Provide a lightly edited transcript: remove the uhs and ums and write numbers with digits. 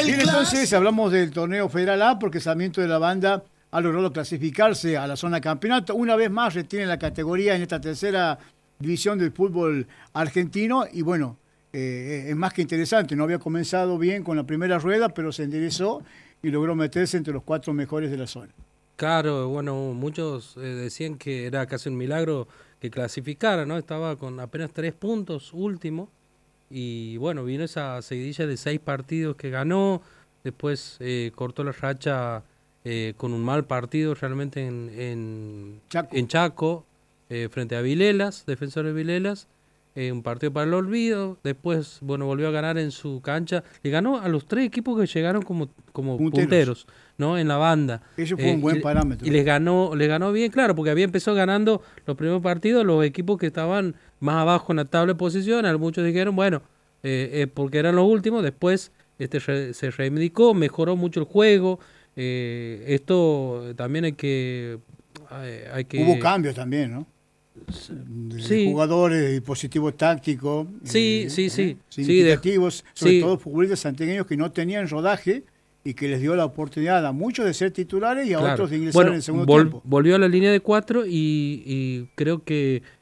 Bien, entonces hablamos del torneo Federal A porque Sarmiento de la Banda ha logrado clasificarse a la zona campeonato. Una vez más retiene la categoría en esta tercera división del fútbol argentino y bueno, es más que interesante. No había comenzado bien con la primera rueda, pero se enderezó y logró meterse entre los 4 mejores de la zona. Claro, bueno, muchos decían que era casi un milagro que clasificara, ¿no? Estaba con apenas 3 puntos, último, y bueno, vino esa seguidilla de 6 partidos que ganó, después cortó la racha con un mal partido realmente en Chaco frente a Vilelas, Defensores Vilelas, un partido para el olvido, después, bueno, volvió a ganar en su cancha, le ganó a los 3 equipos que llegaron como punteros, ¿no? En la banda. Eso fue un buen parámetro. Y les ganó bien, claro, porque había empezado ganando los primeros partidos los equipos que estaban más abajo en la tabla de posiciones. Muchos dijeron, bueno, porque eran los últimos, después se reivindicó, mejoró mucho el juego. Esto también hay que... Hubo cambios también, ¿no? De jugadores, dispositivos tácticos, significativos, sobre todo futbolistas santiagueños que no tenían rodaje y que les dio la oportunidad a muchos de ser titulares y a otros de ingresar en el segundo tiempo. Volvió a la línea de 4 y creo que